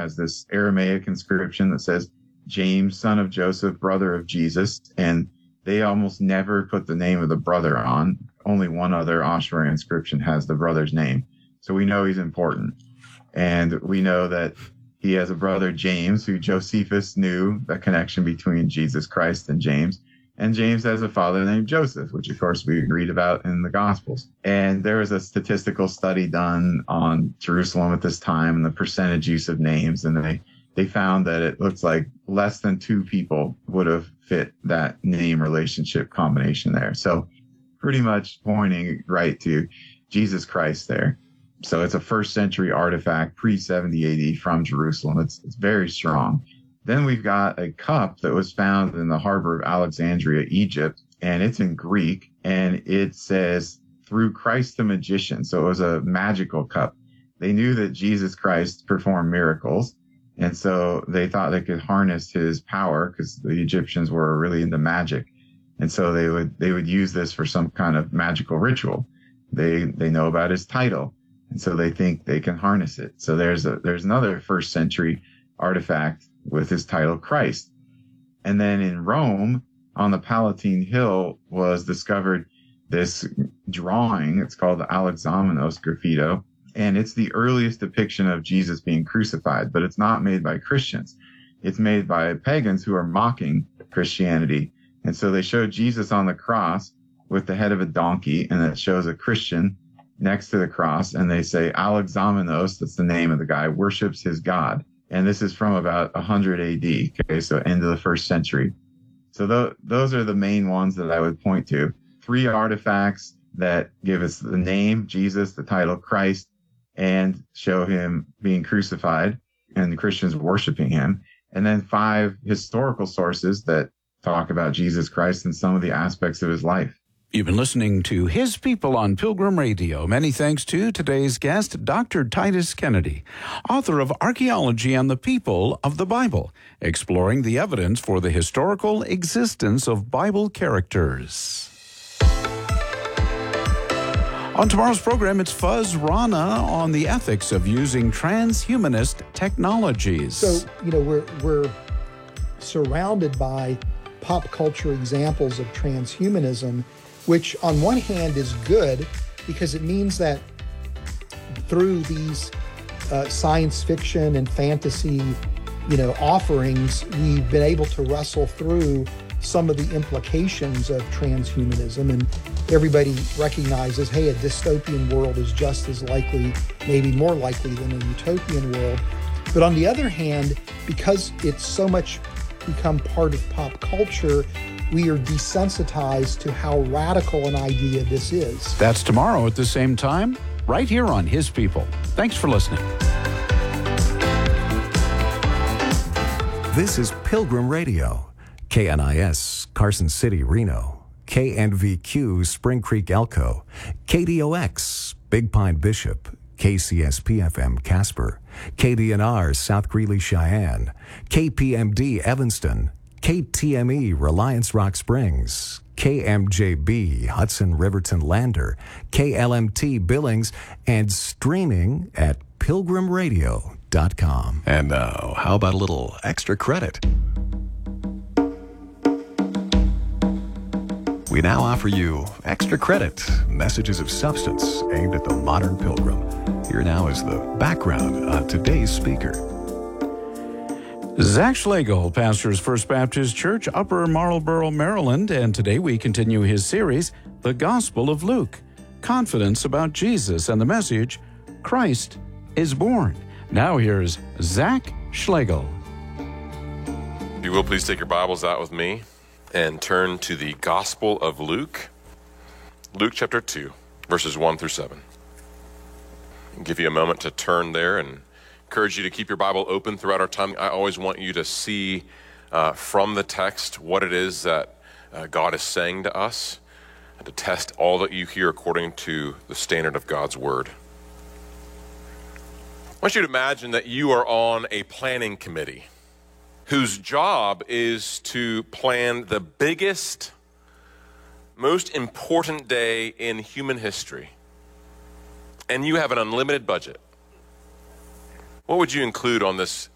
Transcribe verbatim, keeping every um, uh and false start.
has this Aramaic inscription that says, James, son of Joseph, brother of Jesus. And they almost never put the name of the brother on. Only one other ossuary inscription has the brother's name. So we know he's important. And we know that he has a brother, James, who Josephus knew the connection between Jesus Christ and James. And James has a father named Joseph, which of course we read about in the Gospels. And there was a statistical study done on Jerusalem at this time and the percentage use of names. And they, they found that it looks like less than two people would have fit that name relationship combination there. So pretty much pointing right to Jesus Christ there. So it's a first century artifact, pre seventy A D from Jerusalem. It's, it's very strong. Then we've got a cup that was found in the harbor of Alexandria, Egypt, and it's in Greek, and it says, through Christ the magician. So it was a magical cup. They knew that Jesus Christ performed miracles, and so they thought they could harness his power because the Egyptians were really into magic. And so they would they would use this for some kind of magical ritual. They they know about his title, and so they think they can harness it. So there's a there's another first century artifact with his title Christ. And then in Rome, on the Palatine Hill, was discovered this drawing. It's called the Alexamenos graffito, and it's the earliest depiction of Jesus being crucified, but it's not made by Christians. It's made by pagans who are mocking Christianity. And so they show Jesus on the cross with the head of a donkey, and it shows a Christian next to the cross, and they say Alexamenos, that's the name of the guy, worships his God. And this is from about one hundred A D, okay, so end of the first century. So th- those are the main ones that I would point to. Three artifacts that give us the name, Jesus, the title Christ, and show him being crucified and the Christians worshiping him. And then five historical sources that talk about Jesus Christ and some of the aspects of his life. You've been listening to His People on Pilgrim Radio. Many thanks to today's guest, Doctor Titus Kennedy, author of Archaeology and the People of the Bible, exploring the evidence for the historical existence of Bible characters. On tomorrow's program, it's Fuzz Rana on the ethics of using transhumanist technologies. So, you know, we're we're surrounded by pop culture examples of transhumanism, which on one hand is good because it means that through these uh, science fiction and fantasy, you know, offerings, we've been able to wrestle through some of the implications of transhumanism, and everybody recognizes, hey, a dystopian world is just as likely, maybe more likely than a utopian world. But on the other hand, because it's so much become part of pop culture, we are desensitized to how radical an idea this is. That's tomorrow at the same time, right here on His People. Thanks for listening. This is Pilgrim Radio, K N I S, Carson City, Reno, K N V Q, Spring Creek, Elko, K D O X, Big Pine, Bishop, K C S P F M, Casper, K D N R, South Greeley, Cheyenne, K P M D, Evanston, K T M E, Reliance Rock Springs, K M J B, Hudson Riverton Lander, K L M T Billings, and streaming at pilgrim radio dot com. And now, how about a little extra credit? We now offer you Extra Credit, messages of substance aimed at the modern pilgrim. Here now is the background on today's speaker. Zach Schlegel pastors First Baptist Church, Upper Marlboro, Maryland, and today we continue his series, The Gospel of Luke, Confidence about Jesus and the message, Christ is born. Now here's Zach Schlegel. If you will, please take your Bibles out with me and turn to the Gospel of Luke, Luke chapter two, verses one through seven. I'll give you a moment to turn there and encourage you to keep your Bible open throughout our time. I always want you to see uh, from the text what it is that uh, God is saying to us, and to test all that you hear according to the standard of God's Word. I want you to imagine that you are on a planning committee whose job is to plan the biggest, most important day in human history, and you have an unlimited budget. What would you include on this